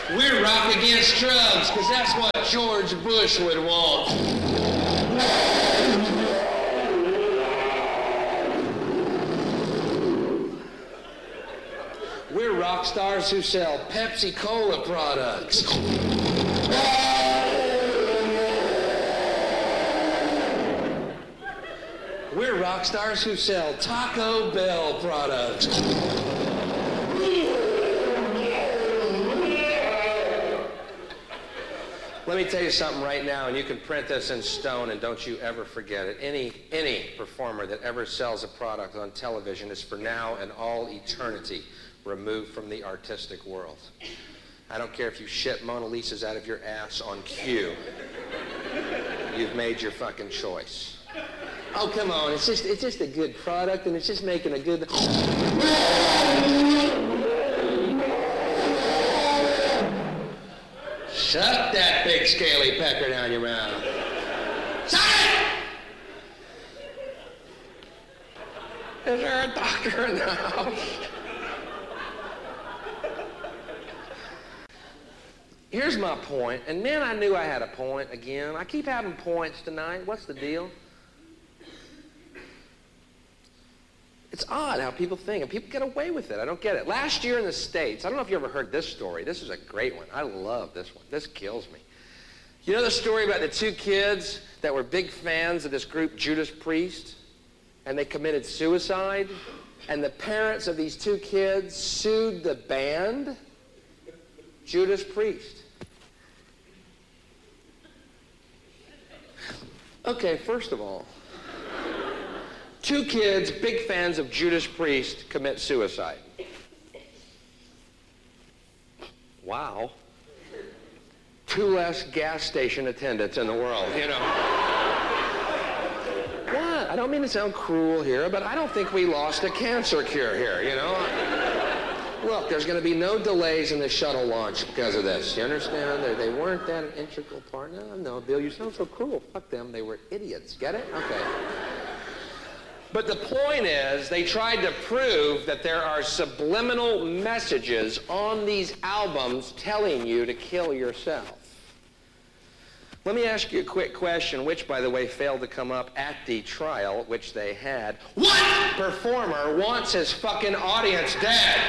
We're rock against drugs, because that's what George Bush would want. We're rock stars who sell Pepsi-Cola products. We're rock stars who sell Taco Bell products. Let me tell you something right now, and you can print this in stone, and don't you ever forget it. Any performer that ever sells a product on television is for now and all eternity removed from the artistic world. I don't care if you shit Mona Lisas out of your ass on cue. You've made your fucking choice. Oh, come on, it's just a good product, and it's just making a good... Shut that big scaly pecker down your mouth. Shut it! Is there a doctor in the house? Here's my point, and man, I knew I had a point again. I keep having points tonight. What's the deal? It's odd how people think, and people get away with it. I don't get it. Last year in the States, I don't know if you ever heard this story. This is a great one. I love this one. This kills me. You know the story about the two kids that were big fans of this group, Judas Priest, and they committed suicide? And the parents of these two kids sued the band, Judas Priest. Okay, first of all, two kids, big fans of Judas Priest, commit suicide. Wow. Two less gas station attendants in the world, you know. What? I don't mean to sound cruel here, but I don't think we lost a cancer cure here, you know. Look, there's going to be no delays in the shuttle launch because of this. You understand? They weren't that an integral part. No, Bill, you sound so cruel. Fuck them. They were idiots. Get it? Okay. But the point is, they tried to prove that there are subliminal messages on these albums telling you to kill yourself. Let me ask you a quick question, which, by the way, failed to come up at the trial, which they had. What performer wants his fucking audience dead?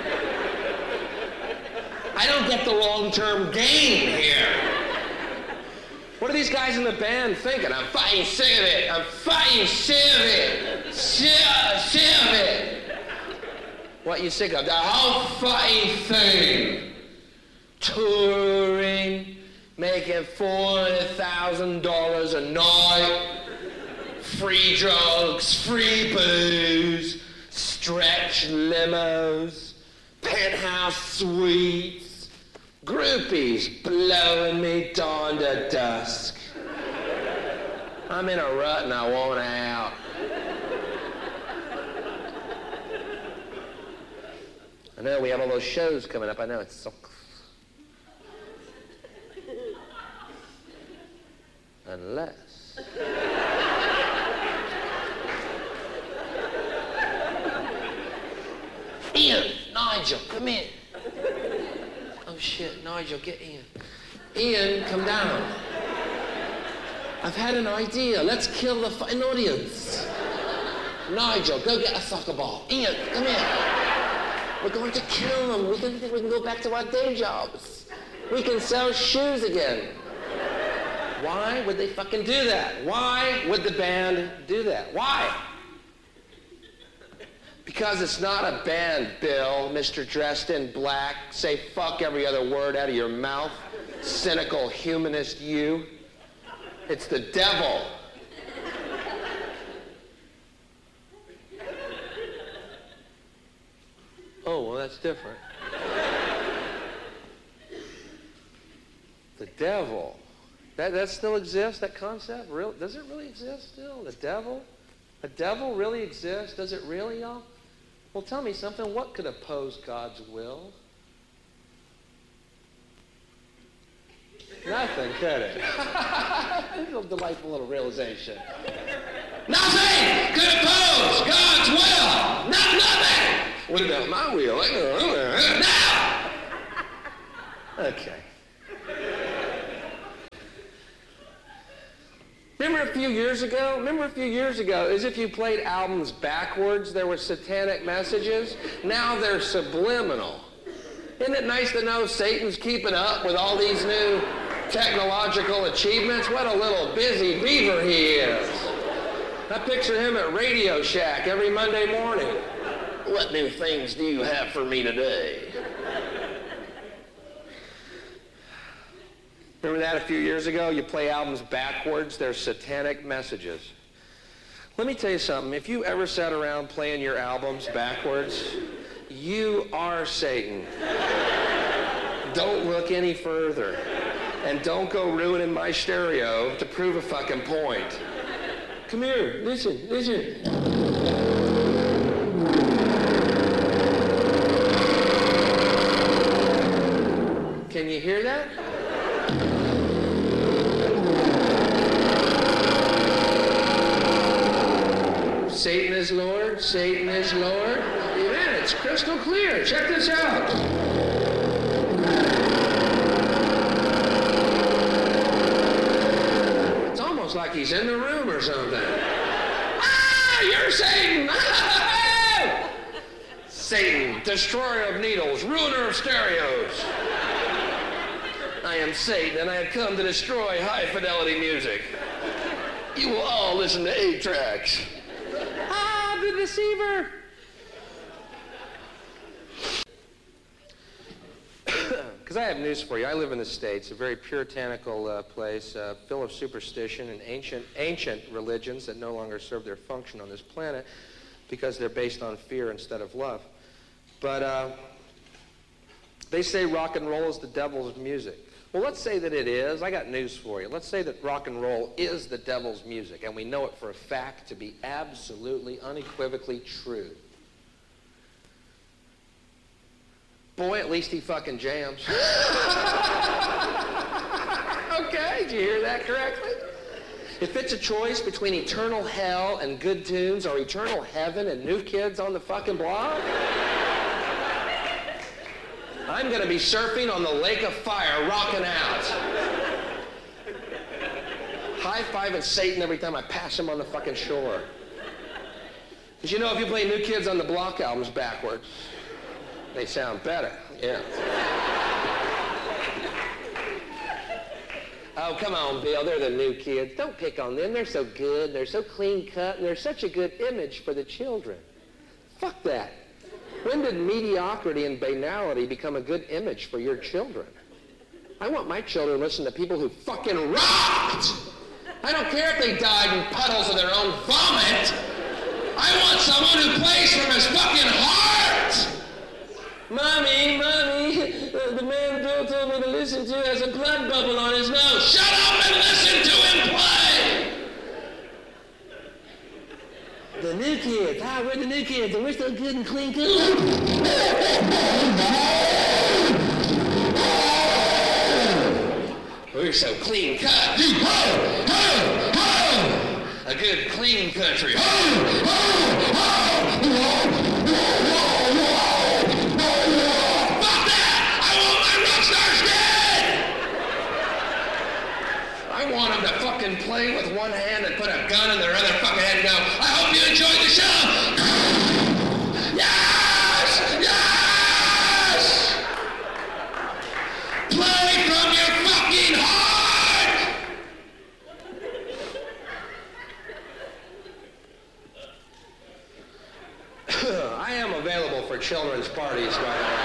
I don't get the long-term gain here. What are these guys in the band thinking? I'm fucking sick of it. I'm fucking sick of it. Sick of it. What you sick of? The whole fucking thing. Touring, making $400,000 a night. Free drugs, free booze, stretch limos, penthouse suites. Groupies blowing me dawn to dusk. I'm in a rut and I want out. I know we have all those shows coming up. I know it sucks. Unless. Ian, Nigel, come in. Oh shit, Nigel, get Ian. Ian, come down. I've had an idea. Let's kill the fucking audience. Nigel, go get a soccer ball. Ian, come here. We're going to kill them. We can go back to our day jobs. We can sell shoes again. Why would they fucking do that? Why would the band do that? Why? Because it's not a band, Bill, Mr. Dressed in Black. Say fuck every other word out of your mouth. Cynical humanist you. It's the devil. Oh, well, that's different. The devil. That still exists, that concept? Does it really exist still? The devil? The devil really exists? Does it really, y'all? Well, tell me something. What could oppose God's will? Nothing, could it? It's a delightful little realization. Nothing could oppose God's will! Nothing! What about my will? No! Okay. few years ago? Remember a few years ago, as if you played albums backwards, there were satanic messages? Now they're subliminal. Isn't it nice to know Satan's keeping up with all these new technological achievements? What a little busy beaver he is. I picture him at Radio Shack every Monday morning. What new things do you have for me today? Remember that a few years ago? You play albums backwards, they're satanic messages. Let me tell you something. If you ever sat around playing your albums backwards, you are Satan. Don't look any further. And don't go ruining my stereo to prove a fucking point. Come here, listen. Can you hear that? Satan is Lord, Satan is Lord. Amen, it's crystal clear. Check this out. It's almost like he's in the room or something. Ah, you're Satan! Satan, destroyer of needles, ruiner of stereos. I am Satan, and I have come to destroy high-fidelity music. You will all listen to 8 tracks. Ah, the deceiver! Because I have news for you. I live in the States, a very puritanical place, full of superstition and ancient religions that no longer serve their function on this planet because they're based on fear instead of love. But they say rock and roll is the devil's music. Well, let's say that it is. I got news for you. Let's say that rock and roll is the devil's music, and we know it for a fact to be absolutely, unequivocally true. Boy, at least he fucking jams. Okay, did you hear that correctly? If it's a choice between eternal hell and good tunes or eternal heaven and New Kids on the fucking Block, I'm going to be surfing on the lake of fire, rocking out. High-fiving Satan every time I pass him on the fucking shore. Because you know, if you play New Kids on the Block albums backwards, they sound better, yeah. Oh, come on, Bill, they're the New Kids. Don't pick on them. They're so good, they're so clean-cut, and they're such a good image for the children. Fuck that. When did mediocrity and banality become a good image for your children? I want my children to listen to people who fucking rocked! I don't care if they died in puddles of their own vomit! I want someone who plays from his fucking heart! Mommy, the man Bill told me to listen to has a blood bubble on his nose. Shut up and listen to him play! The New Kids. Ah, we're the New Kids, and we're so good and clean cut. We're so clean cut. A good clean country. Fuck that! I want my rock stars dead! I want them to fucking play with one hand and put a gun in their other fucking hand and go, I hope you enjoyed the show! Yes! Yes! Play from your fucking heart! I am available for children's parties, by the way.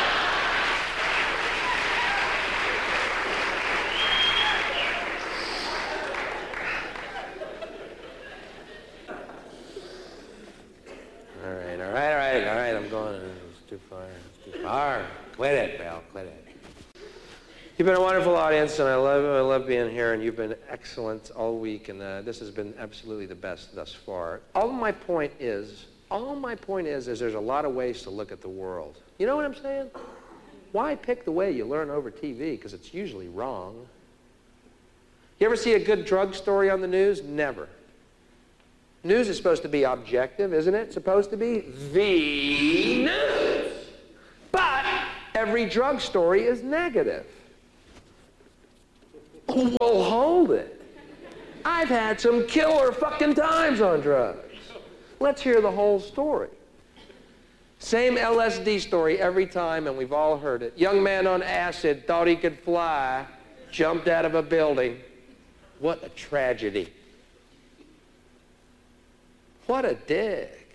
All right, I'm going. It's too far. Quit it, Bill, quit it. You've been a wonderful audience, and I love being here, and you've been excellent all week, and this has been absolutely the best thus far. All my point is there's a lot of ways to look at the world. You know what I'm saying? Why pick the way you learn over TV? Because it's usually wrong. You ever see a good drug story on the news? Never. News is supposed to be objective, isn't it? It's supposed to be the news. But every drug story is negative. Well, hold it. I've had some killer fucking times on drugs. Let's hear the whole story. Same LSD story every time, and we've all heard it. Young man on acid thought he could fly, jumped out of a building. What a tragedy. What a dick.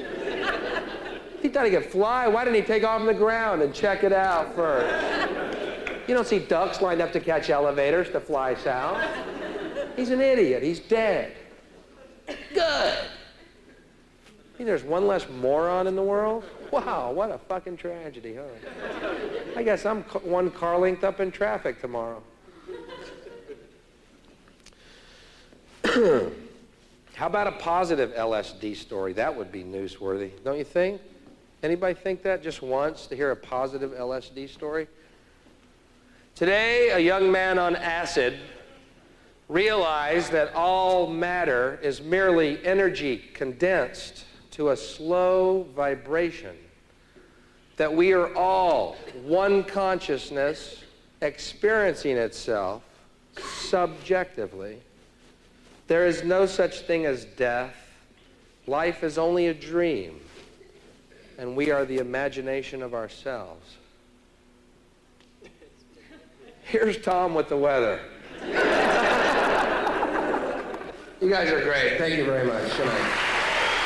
He thought he could fly. Why didn't he take off on the ground and check it out first? You don't see ducks lined up to catch elevators to fly south. He's an idiot. He's dead. Good. You think there's one less moron in the world? Wow, what a fucking tragedy, huh? I guess I'm one car length up in traffic tomorrow. How about a positive LSD story? That would be newsworthy, don't you think? Anybody think that just once, to hear a positive LSD story? Today, a young man on acid realized that all matter is merely energy condensed to a slow vibration, that we are all one consciousness experiencing itself subjectively. There is no such thing as death. Life is only a dream, and we are the imagination of ourselves. Here's Tom with the weather. You guys are great. Thank you very much. Good night.